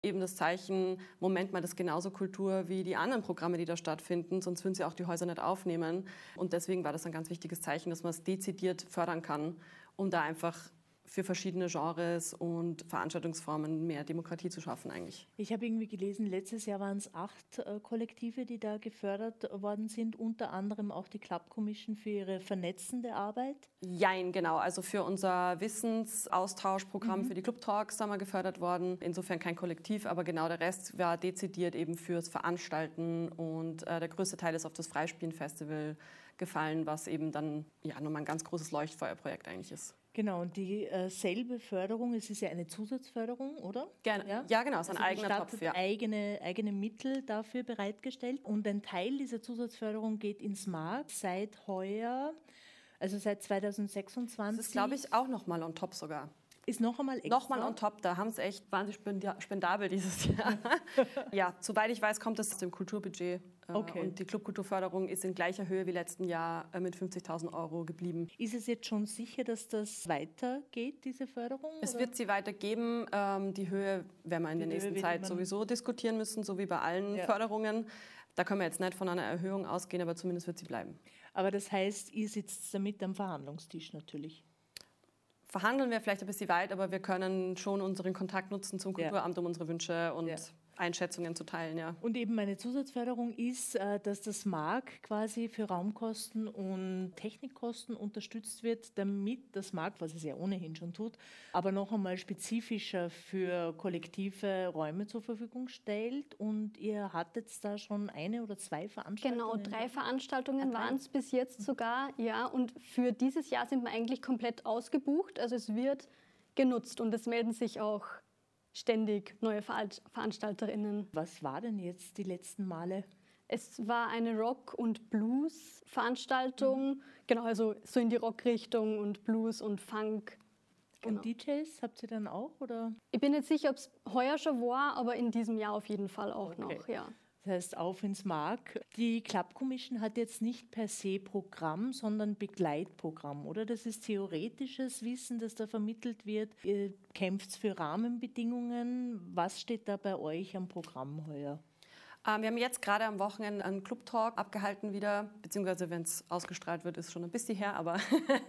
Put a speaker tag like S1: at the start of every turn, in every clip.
S1: eben das Zeichen, Moment mal, das ist genauso Kultur wie die anderen Programme, die da stattfinden, sonst würden sie auch die Häuser nicht aufnehmen. Und deswegen war das ein ganz wichtiges Zeichen, dass man es dezidiert fördern kann, um da einfach für verschiedene Genres und Veranstaltungsformen mehr Demokratie zu schaffen eigentlich.
S2: Ich habe irgendwie gelesen, letztes Jahr waren es 8 Kollektive, die da gefördert worden sind, unter anderem auch die Club Commission für ihre vernetzende Arbeit.
S1: Jein, genau. Also für unser Wissensaustauschprogramm für die Club Talks sind wir gefördert worden. Insofern kein Kollektiv, aber genau der Rest war dezidiert eben fürs Veranstalten und der größte Teil ist auf das Freispielen-Festival gefallen, was eben dann nochmal ein ganz großes Leuchtfeuerprojekt eigentlich ist.
S2: Genau, und die selbe Förderung, es ist ja eine Zusatzförderung, oder?
S1: Gerne. Ja, genau, es ist ein eigener Topf. Ja.
S2: Eigene Mittel dafür bereitgestellt. Und ein Teil dieser Zusatzförderung geht ins Markt seit heuer, also seit 2026.
S1: Das ist, glaube ich, auch nochmal on top sogar.
S2: Ist noch einmal extra?
S1: Nochmal on top, da haben sie echt wahnsinnig spendabel dieses Jahr. Ja, soweit ich weiß, kommt das aus dem Kulturbudget.
S2: Okay.
S1: Und die Clubkulturförderung ist in gleicher Höhe wie letzten Jahr mit 50.000 € geblieben.
S2: Ist es jetzt schon sicher, dass das weitergeht, diese Förderung?
S1: Es wird sie weitergeben. Die Höhe werden wir in der nächsten Zeit sowieso diskutieren müssen, so wie bei allen Förderungen. Da können wir jetzt nicht von einer Erhöhung ausgehen, aber zumindest wird sie bleiben.
S2: Aber das heißt, ihr sitzt damit am Verhandlungstisch natürlich?
S1: Verhandeln wir vielleicht ein bisschen weit, aber wir können schon unseren Kontakt nutzen zum Kulturamt, um unsere Wünsche und Einschätzungen zu teilen. Ja.
S2: Und eben eine Zusatzförderung ist, dass das MAG quasi für Raumkosten und Technikkosten unterstützt wird, damit das MAG, was es ja ohnehin schon tut, aber noch einmal spezifischer für kollektive Räume zur Verfügung stellt. Und ihr hattet da schon 1 oder 2 Veranstaltungen?
S3: Genau, 3 Veranstaltungen waren es bis jetzt sogar. Ja, und für dieses Jahr sind wir eigentlich komplett ausgebucht. Also es wird genutzt und es melden sich auch ständig neue VeranstalterInnen.
S2: Was war denn jetzt die letzten Male?
S3: Es war eine Rock- und Blues-Veranstaltung, genau, also so in die Rockrichtung und Blues und Funk. Genau.
S2: Und DJs habt ihr dann auch, oder?
S3: Ich bin nicht sicher, ob es heuer schon war, aber in diesem Jahr auf jeden Fall auch noch, ja.
S2: Das heißt, auf ins Mark. Die Club Commission hat jetzt nicht per se Programm, sondern Begleitprogramm, oder? Das ist theoretisches Wissen, das da vermittelt wird. Ihr kämpft für Rahmenbedingungen. Was steht da bei euch am Programm heuer?
S1: Wir haben jetzt gerade am Wochenende einen Club-Talk abgehalten wieder, beziehungsweise wenn es ausgestrahlt wird, ist schon ein bisschen her, aber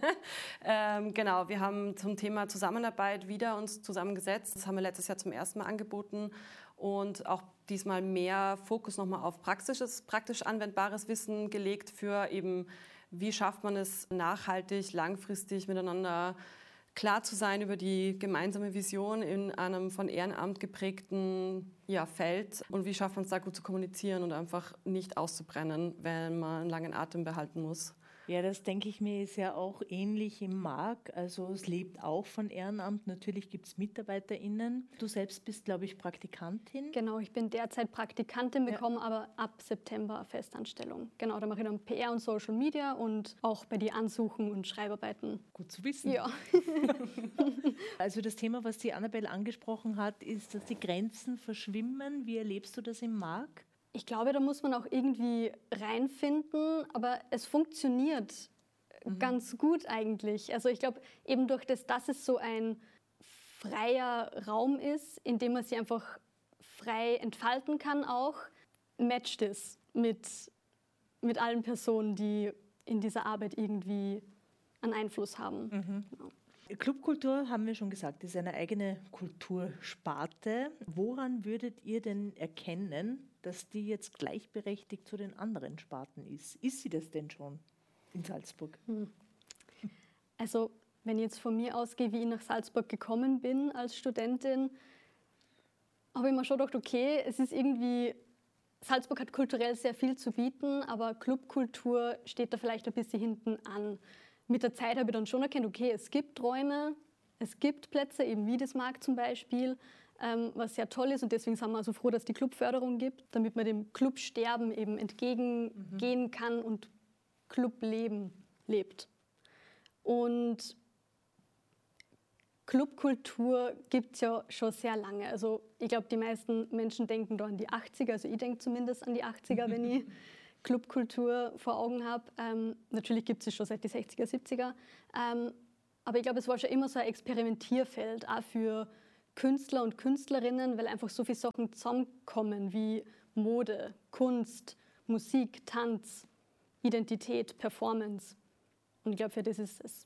S1: genau, wir haben zum Thema Zusammenarbeit wieder uns zusammengesetzt. Das haben wir letztes Jahr zum ersten Mal angeboten und auch diesmal mehr Fokus nochmal auf praktisch anwendbares Wissen gelegt für eben, wie schafft man es nachhaltig, langfristig miteinander klar zu sein über die gemeinsame Vision in einem von Ehrenamt geprägten Feld und wie schafft man es da gut zu kommunizieren und einfach nicht auszubrennen, wenn man einen langen Atem behalten muss.
S2: Ja, das denke ich mir, ist ja auch ähnlich im Mark. Also es lebt auch von Ehrenamt. Natürlich gibt es MitarbeiterInnen. Du selbst bist, glaube ich, Praktikantin.
S3: Genau, ich bin derzeit Praktikantin, bekomme aber ab September eine Festanstellung. Genau, da mache ich dann PR und Social Media und auch bei den Ansuchen und Schreibarbeiten.
S2: Gut zu wissen.
S3: Ja.
S2: Also das Thema, was die Annabelle angesprochen hat, ist, dass die Grenzen verschwimmen. Wie erlebst du das im Mark?
S3: Ich glaube, da muss man auch irgendwie reinfinden, aber es funktioniert ganz gut eigentlich. Also ich glaube, eben durch das, dass es so ein freier Raum ist, in dem man sich einfach frei entfalten kann auch, matcht es mit allen Personen, die in dieser Arbeit irgendwie einen Einfluss haben. Genau.
S2: Clubkultur, haben wir schon gesagt, ist eine eigene Kultursparte. Woran würdet ihr denn erkennen, dass die jetzt gleichberechtigt zu den anderen Sparten ist? Ist sie das denn schon in Salzburg?
S3: Also, wenn ich jetzt von mir ausgehe, wie ich nach Salzburg gekommen bin als Studentin, habe ich mir schon gedacht, okay, es ist irgendwie, Salzburg hat kulturell sehr viel zu bieten, aber Clubkultur steht da vielleicht ein bisschen hinten an. Mit der Zeit habe ich dann schon erkannt, okay, es gibt Räume, es gibt Plätze, eben wie das Markt zum Beispiel, was sehr toll ist und deswegen sind wir also froh, dass es die Clubförderung gibt, damit man dem Clubsterben eben entgegengehen kann und Clubleben lebt. Und Clubkultur gibt es ja schon sehr lange. Also ich glaube, die meisten Menschen denken da an die 80er, also ich denke zumindest an die 80er, wenn ich Clubkultur vor Augen habe. Natürlich gibt es es schon seit die 60er, 70er. Aber ich glaube, es war schon immer so ein Experimentierfeld, auch für Künstler und Künstlerinnen, weil einfach so viele Sachen zusammenkommen wie Mode, Kunst, Musik, Tanz, Identität, Performance. Und ich glaube, für das ist es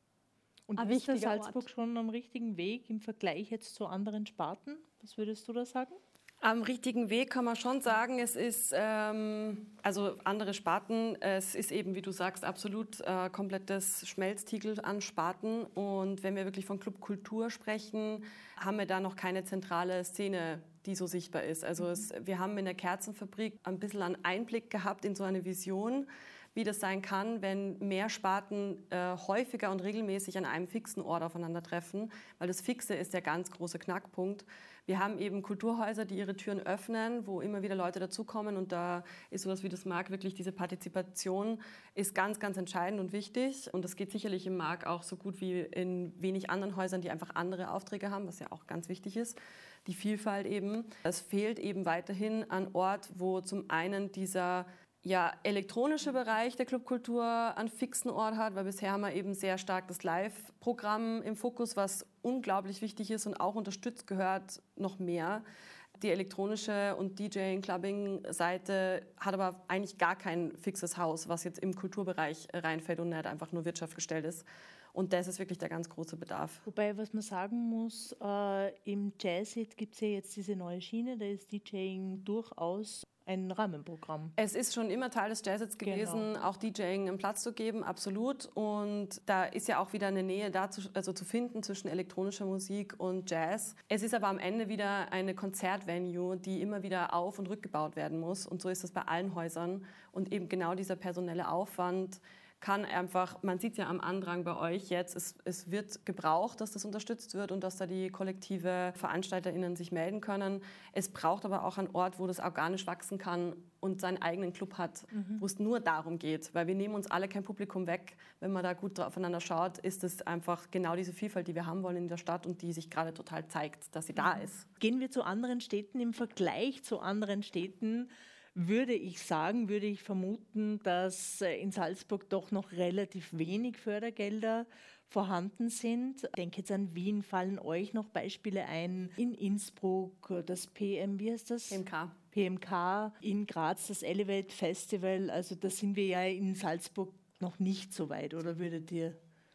S2: und
S3: ein
S2: ist der
S3: wichtiger
S2: Salzburg
S3: Ort.
S2: schon am richtigen Weg im Vergleich jetzt zu anderen Sparten? Was würdest du da sagen?
S1: Am richtigen Weg kann man schon sagen, es ist, also andere Sparten, es ist eben, wie du sagst, absolut komplettes Schmelztiegel an Sparten. Und wenn wir wirklich von Clubkultur sprechen, haben wir da noch keine zentrale Szene, die so sichtbar ist. Also wir haben in der Kerzenfabrik ein bisschen einen Einblick gehabt in so eine Vision, wie das sein kann, wenn mehr Sparten häufiger und regelmäßig an einem fixen Ort aufeinandertreffen, weil das Fixe ist der ganz große Knackpunkt. Wir haben eben Kulturhäuser, die ihre Türen öffnen, wo immer wieder Leute dazukommen und da ist sowas wie das MAG wirklich, diese Partizipation ist ganz, ganz entscheidend und wichtig und das geht sicherlich im MAG auch so gut wie in wenig anderen Häusern, die einfach andere Aufträge haben, was ja auch ganz wichtig ist, die Vielfalt eben. Es fehlt eben weiterhin an Ort, wo zum einen dieser elektronische Bereich der Clubkultur einen fixen Ort hat, weil bisher haben wir eben sehr stark das Live-Programm im Fokus, was unglaublich wichtig ist und auch unterstützt gehört noch mehr. Die elektronische und DJing-Clubbing-Seite hat aber eigentlich gar kein fixes Haus, was jetzt im Kulturbereich reinfällt und nicht einfach nur Wirtschaft gestellt ist. Und das ist wirklich der ganz große Bedarf.
S2: Wobei, was man sagen muss, im Jazzhit gibt es ja jetzt diese neue Schiene, da ist DJing durchaus ein Rahmenprogramm.
S1: Es ist schon immer Teil des Jazzhits gewesen, auch DJing einen Platz zu geben, absolut. Und da ist ja auch wieder eine Nähe dazu, also zu finden zwischen elektronischer Musik und Jazz. Es ist aber am Ende wieder eine Konzertvenue, die immer wieder auf- und rückgebaut werden muss. Und so ist das bei allen Häusern. Und eben genau dieser personelle Aufwand kann einfach, man sieht es ja am Andrang bei euch jetzt, es wird gebraucht, dass das unterstützt wird und dass da die kollektive VeranstalterInnen sich melden können. Es braucht aber auch einen Ort, wo das organisch wachsen kann und seinen eigenen Club hat, wo es nur darum geht. Weil wir nehmen uns alle kein Publikum weg. Wenn man da gut aufeinander schaut, ist es einfach genau diese Vielfalt, die wir haben wollen in der Stadt und die sich gerade total zeigt, dass sie da ist.
S2: Gehen wir zu anderen Städten. Im Vergleich zu anderen Städten würde ich vermuten, dass in Salzburg doch noch relativ wenig Fördergelder vorhanden sind. Ich denke jetzt an Wien, fallen euch noch Beispiele ein? In Innsbruck, das wie heißt das? PMK, in Graz, das Elevate Festival. Also da sind wir ja in Salzburg noch nicht so weit. Oder würdet ihr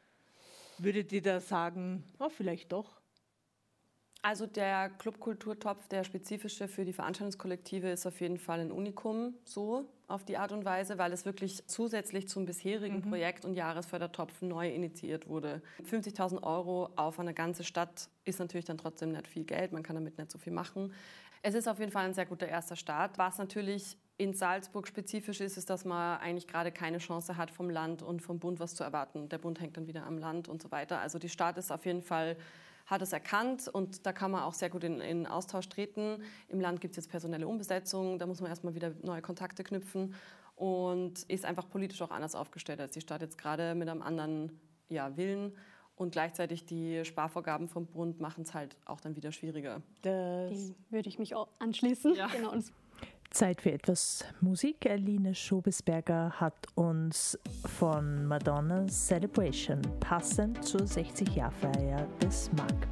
S2: da sagen, vielleicht doch?
S1: Also der Clubkulturtopf, der spezifische für die Veranstaltungskollektive, ist auf jeden Fall ein Unikum, so auf die Art und Weise, weil es wirklich zusätzlich zum bisherigen Projekt- und Jahresfördertopf neu initiiert wurde. 50.000 € auf eine ganze Stadt ist natürlich dann trotzdem nicht viel Geld, man kann damit nicht so viel machen. Es ist auf jeden Fall ein sehr guter erster Start. Was natürlich in Salzburg spezifisch ist, dass man eigentlich gerade keine Chance hat, vom Land und vom Bund was zu erwarten. Der Bund hängt dann wieder am Land und so weiter. Also die Stadt ist auf jeden Fall, hat es erkannt und da kann man auch sehr gut in Austausch treten. Im Land gibt es jetzt personelle Umbesetzung, da muss man erstmal wieder neue Kontakte knüpfen und ist einfach politisch auch anders aufgestellt als die Stadt jetzt gerade mit einem anderen Willen. Und gleichzeitig die Sparvorgaben vom Bund machen es halt auch dann wieder schwieriger.
S3: Dem würde ich mich auch anschließen. Ja. Genau.
S4: Zeit für etwas Musik. Aline Schobesberger hat uns von Madonna Celebration passend zur 60-Jahr-Feier des MAG